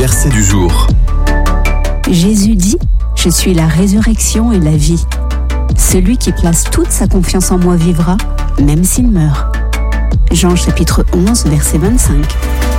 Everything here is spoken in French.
verset du jour. Jésus dit « Je suis la résurrection et la vie. Celui qui place toute sa confiance en moi vivra, même s'il meurt. » Jean chapitre 11, verset 25.